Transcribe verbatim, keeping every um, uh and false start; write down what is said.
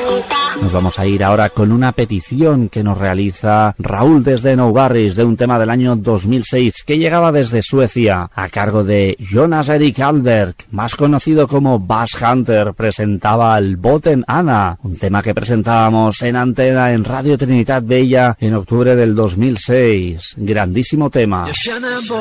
Nos vamos a ir ahora con una petición que nos realiza Raúl desde Nou Barris de un tema del año dos mil seis que llegaba desde Suecia a cargo de Jonas Erik Alberg, más conocido como Bass Hunter. Presentaba el Boten Anna, un tema que presentábamos en antena en Radio Trinitat Vella en octubre del dos mil seis. Grandísimo tema.